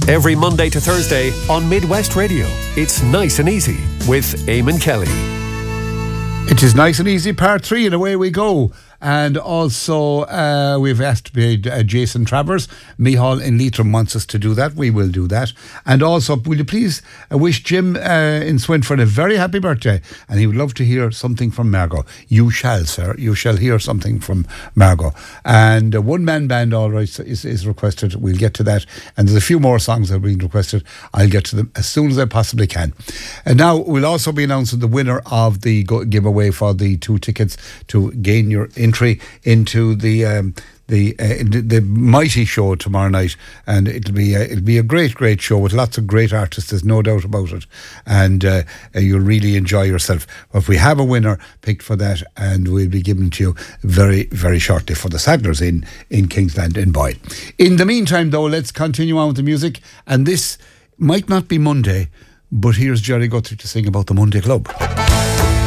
Every Monday to Thursday on Midwest Radio. It's Nice and Easy with Eamon Kelly. It is Nice and Easy Part 3 and away we go. And also we've asked Jason Travers. Mihal in Leitrim wants us to do that. We will do that. And also, will you please wish Jim in Swinford a very happy birthday. And he would love to hear something from Margot. You shall, sir. You shall hear something from Margot. And a one-man band, all right, is requested. We'll get to that. And there's a few more songs that are being requested. I'll get to them as soon as I possibly can. And now we'll also be announcing the winner of the giveaway for the 2 tickets to gain your entry into the Mighty show tomorrow night, and it'll be a great show with lots of great artists. There's no doubt about it, and you'll really enjoy yourself. But we have a winner picked for that, and we'll be giving to you very, very shortly for the Sadlers in Kingsland in Boyle. In the meantime, though, let's continue on with the music, and this might not be Monday, but here's Jerry Guthrie to sing about the Monday Club.